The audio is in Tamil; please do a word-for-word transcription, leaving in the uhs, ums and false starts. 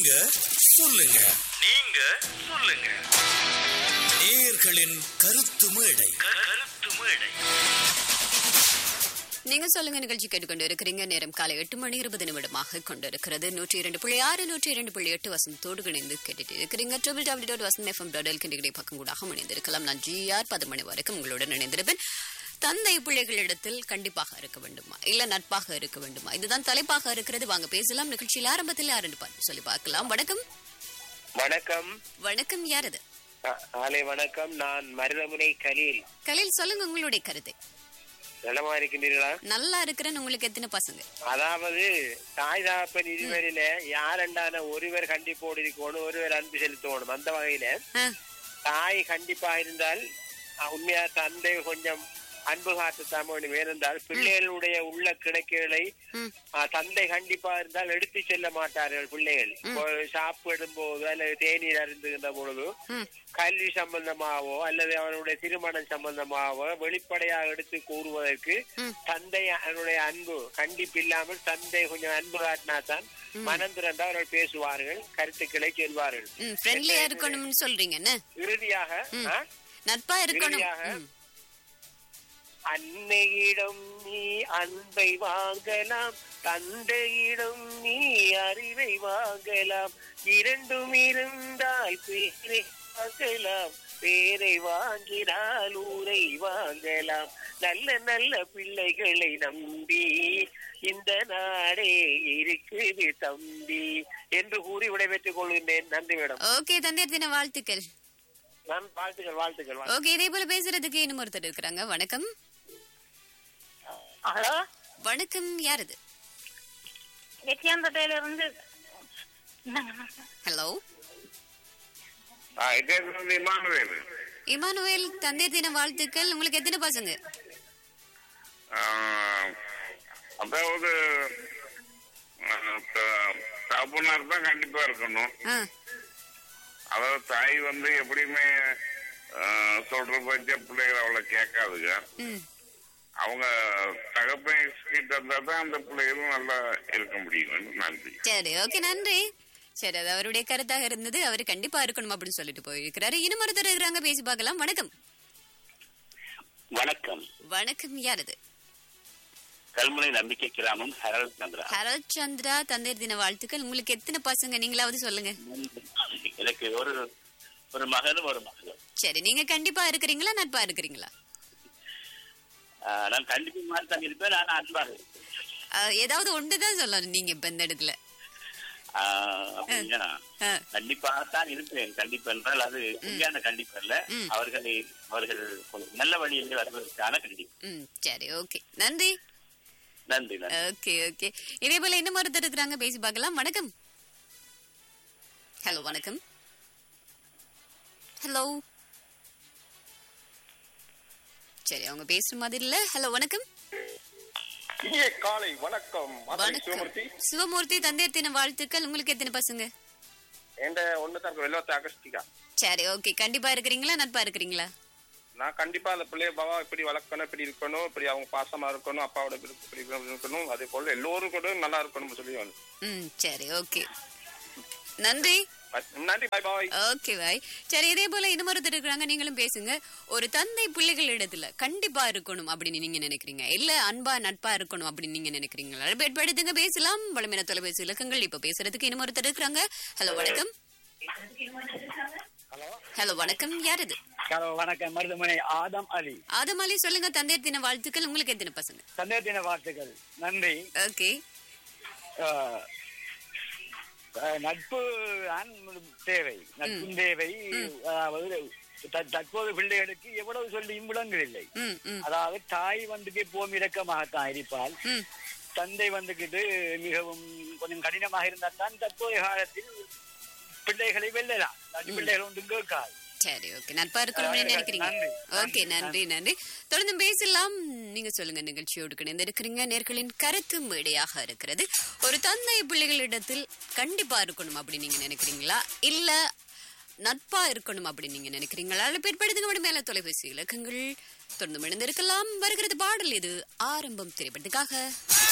நீங்க சொல்லுங்க, நீங்க சொல்லுங்க. நேயர்களின் கருத்து மேடை. கருத்து மேடை. நீங்க சொல்லுங்க நிகழ்ச்சி கேட்டுக்கொண்டு இருக்கிறீங்க. நேரம் காலை எட்டு மணி இருபது நிமிடமாக கொண்டிருக்கிறது. நூற்றி இரண்டு புள்ளி ஆறு நூற்றி இரண்டு புள்ளி எட்டு வசந்தோடு இணைந்து கேட்டுட்டு இருக்கிறீங்க. Triple W dot Vasanth FM dot L கிண்டிகை பக்கம் கூட இணைந்திருக்கலாம். நான் ஜி ஆர் பத்து மணி வரைக்கும் உங்களுடன் இணைந்திருப்பேன். தந்தை பிள்ளைகளிடத்தில் கண்டிப்பாக இருக்க வேண்டுமா இல்ல நட்பாக இருக்க வேண்டுமா, இதுதான் தலைப்பாக இருக்கிறது. வாங்க பேசலாம். நிகழ்ச்சியில் ஆரம்பத்தில் ஆரண்டு சொல்லி பார்க்கலாம். வணக்கம். வணக்கம். வணக்கம். யார் அது? காலை வணக்கம். நான் மருதமுனை கலீல். கலீல், சொல்லுங்க உங்களுடைய கருத்தை. நலமா இருக்கின்றீர்களா? நல்லா இருக்கிறேன். உங்களுக்கு எத்தனை பசங்க? அதாவது தாய் தகப்பன் இருவரில யாரெண்டான ஒருவர் கண்டிப்போடு இருக்கணும், ஒருவர் அன்பு செலுத்தணும். அந்த வகையில தாய் கண்டிப்பா இருந்தால் உண்மையா தந்தை கொஞ்சம் அன்பு காத்து தமிழ் இருந்தால் பிள்ளைகளுடைய உள்ள கிடைக்கைகளை தந்தை கண்டிப்பா இருந்தால் எடுத்து செல்ல மாட்டார்கள். பிள்ளைகள் சாப்பிடும் போது அல்லது தேநீர் அருந்துகின்ற பொழுது கல்வி சம்பந்தமாகவோ அல்லது அவனுடைய திருமணம் சம்பந்தமாகவோ வெளிப்படையாக எடுத்து கூறுவதற்கு தந்தை அவனுடைய அன்பு கண்டிப்பு இல்லாமல் தந்தை கொஞ்சம் அன்பு காட்டினாதான் மனம் திறந்து அவர்கள் பேசுவார்கள், கருத்துக்களை சொல்வார்கள். இறுதியாக நட்பா இருக்கணும். அன்னையிடம் நீ அன்பை வாங்கலாம், தந்தையிடம் நீ அறிவை வாங்கலாம், இரண்டும் இருந்தால் பேரை வாங்கலாம், பேரை வாங்கினால் ஊரை வாங்கலாம், நல்ல நல்ல பிள்ளைகளை நம்பி இந்த நாடே இருக்குது தம்பி என்று கூறி விடைபெற்றுக் கொள்கின்றேன். நன்றி மேடம். ஓகே, தந்தையர் தின வாழ்த்துக்கள். நான் வாழ்த்துக்கள் வாழ்த்துக்கள். ஓகே, இதே போல பேசுறதுக்கு இன்னும் ஒருத்தர் இருக்கிறாங்க. வணக்கம். ஹலோ, வணக்கம். யார் அது? இருந்து. Hello, Emmanuel. இமானுவேல், தந்தை தின வாழ்த்துக்கள். உங்களுக்கு எத்தனை பசங்க? அதாவது தகப்பனார் தான் கண்டிப்பா இருக்கணும். அதாவது தாய் வந்து எப்படியுமே சொல்ற பட்ச பிள்ளைகள் அவளை கேட்காதுங்க. அவங்க தகப்பன் கிட்ட இருந்தா தான் அந்த பிள்ளைகளும் நல்லா இருக்க முடியும். நன்றி. சரி, ஓகே, நன்றி. சரி, அது அவருடைய கருத்தாக இருந்தது. அவரு கண்டிப்பா இருக்கணும் அப்படின்னு சொல்லிட்டு போயிருக்கிறாரு. இன்னும் ஒருத்தர் இருக்கிறாங்க, பேசி பார்க்கலாம். வணக்கம். வணக்கம். வணக்கம். யார் அது? கல்முனை நம்பிக்கை கிராமம் ஹரல் சந்திரா. ஹரல் சந்திரா, தந்தையர் தின வாழ்த்துக்கள். உங்களுக்கு எத்தனை பசங்க? நீங்களாவது சொல்லுங்க. எனக்கு ஒரு ஒரு மகனும் ஒரு மகளும். சரி, நீங்க கண்டிப்பா இருக்கிறீங்களா நட்பா இருக்கிறீங்களா? நான் கண்டிப்பா மாதிரி தான் இருப்பேன். நான் அன்பாக இருப்பேன். ஏதாவது ஒன்றுதான் சொல்லணும் நீங்க இப்ப இந்த இடத்துல. கண்டிப்பாகத்தான் இருப்பேன். கண்டிப்பா என்றால் அது உண்மையான கண்டிப்பா இல்ல, அவர்களை அவர்கள் நல்ல வழியில் வருவதற்கான கண்டிப்பு. சரி, ஓகே, நன்றி. நன்றி. ஓகே ஓகே இதே போல இன்னும் ஒருத்தர் இருக்கிறாங்க, பேசி பார்க்கலாம். வணக்கம். ஹலோ, வணக்கம். ஹலோ. சரி, அவங்க பேசுற மாதிரி இல்ல. ஹலோ, வணக்கம். காலை வணக்கம். சிவமூர்த்தி. சிவமூர்த்தி, தந்தையர் தின வாழ்த்துக்கள். உங்களுக்கு எத்தனை பசங்க? சரி, ஓகே, கண்டிப்பா இருக்கிறீங்களா நட்பா இருக்கிறீங்களா? நான் கண்டிப்பா அந்த பிள்ளைய பாவா இப்படி வளர்க்கணும், இப்படி இருக்கணும், இப்படி அவங்க பாசமா இருக்கணும், அப்பாவோட இப்படி இருக்கணும், அதே போல எல்லோரும் கூட நல்லா இருக்கணும் சொல்லி. ம், சரி, ஓகே, நன்றி. நன்றி, பாய் பாய். Okay bye. சரி, இதே போல இன்னும் ஒருத்தர் இருக்கிறாங்க, நீங்களும் பேசுங்க. ஒரு தந்தை பிள்ளைகள் இடத்துல கண்டிப்பா இருக்கணும் அப்படின்னு நீங்க நினைக்கிறீங்க, இல்ல அன்பா நட்பா இருக்கணும் அப்படின்னு நீங்க நினைக்கிறீங்களா? எடுத்துங்க, பேசலாம். வளமையான தொலைபேசி இலக்கங்கள். இப்ப பேசுறதுக்கு இன்னும் ஒருத்தர் இருக்கிறாங்க. ஹலோ, வணக்கம். ஹலோ, வணக்கம். யார் இது? ஹலோ, வணக்கம். மருதமனை ஆதம் அலி. ஆதம் அலி, சொல்லுங்க. தந்தையர் தின வாழ்த்துக்கள். உங்களுக்கு எத்தனை பசங்க? தந்தையர் தின வாழ்த்துக்கள். நன்றி. ஓகே. நட்பு தேவை, நட்பும் தேவை. அதாவது தற்போது பிள்ளைகளுக்கு எவ்வளவு சொல்லியும் விளங்குதில்லை. அதாவது தாய் வந்துட்டு போம் இறக்கமாகத்தான் இருப்பால், தந்தை வந்துகிட்டு மிகவும் கொஞ்சம் கடினமாக இருந்தால் தான் தற்போதைய காலத்தில் பிள்ளைகளை வெல்லலாம். பிள்ளைகள் ஒன்று கேட்காது. சரி, ஓகே, நட்பா இருக்கணும்னு நினைக்கிறீங்க. ஓகே, நன்றி நன்றி. தொடர்ந்து பேசலாம். நீங்க சொல்லுங்க. நிகழ்ச்சியோடு கிடந்து இருக்கிறீங்க. நேர்களின் கருத்து மேடையாக இருக்கிறது. ஒரு தந்தை பிள்ளைகளிடத்தில் கண்டிப்பா இருக்கணும் அப்படின்னு நீங்க நினைக்கிறீங்களா, இல்ல நட்பா இருக்கணும் அப்படின்னு நீங்க நினைக்கிறீங்களா? பிற்படுத்துங்க மேல தொலைபேசி இலக்கங்கள் தொடர்ந்து இணைந்திருக்கலாம். வருகிறது பாடல் இது ஆரம்பம் திரைப்படத்துக்காக.